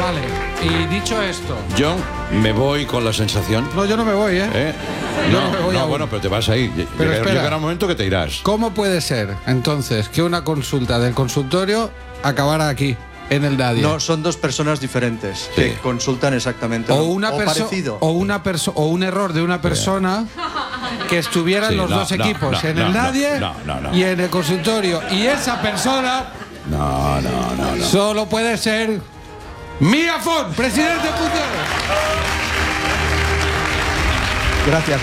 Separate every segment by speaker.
Speaker 1: Vale, y dicho esto...
Speaker 2: Yo me voy con la sensación...
Speaker 1: No, yo no me voy, ¿eh? Yo no me voy aún.
Speaker 2: bueno, pero te vas a ir.
Speaker 1: Pero
Speaker 2: Llegará un momento que te irás.
Speaker 1: ¿Cómo puede ser, entonces, que una consulta del consultorio acabara aquí, en el Nadie?
Speaker 3: No, son dos personas diferentes que consultan exactamente parecido.
Speaker 1: O un error de una persona que estuvieran los dos equipos, en el Nadie y en el consultorio. Y esa persona...
Speaker 2: No.
Speaker 1: Solo puede ser Mía Font, presidente en funciones.
Speaker 3: Gracias.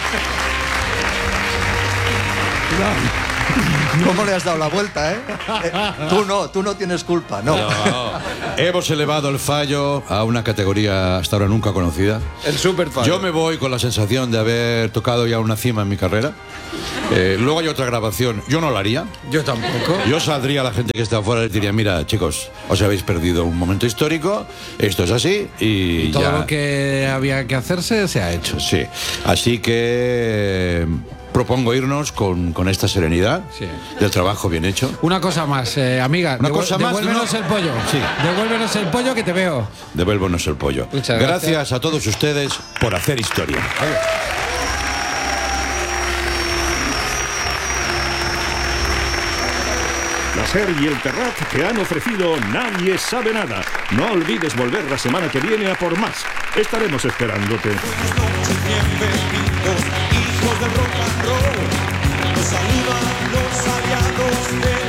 Speaker 3: ¿Cómo le has dado la vuelta, Tú no tienes culpa, no.
Speaker 2: Hemos elevado el fallo a una categoría hasta ahora nunca conocida.
Speaker 1: El super fallo.
Speaker 2: Yo me voy con la sensación de haber tocado ya una cima en mi carrera. Luego hay otra grabación. Yo no la haría.
Speaker 1: Yo tampoco.
Speaker 2: Yo saldría a la gente que está afuera y les diría: mira, chicos, os habéis perdido un momento histórico. Esto es así y
Speaker 1: todo
Speaker 2: ya.
Speaker 1: Lo que había que hacerse se ha hecho.
Speaker 2: Sí. Así que... propongo irnos con esta serenidad del trabajo bien hecho.
Speaker 1: Una cosa más, amiga. Devuélvenos el pollo.
Speaker 2: Sí.
Speaker 1: Devuélvenos el pollo que te veo.
Speaker 2: Devuélvenos el pollo.
Speaker 1: Muchas gracias.
Speaker 2: Gracias a todos ustedes por hacer historia.
Speaker 4: La SER y el Terrat te han ofrecido Nadie sabe nada. No olvides volver la semana que viene a por más. Estaremos esperándote.
Speaker 5: Hijos del rock and roll, nos saludan los aliados de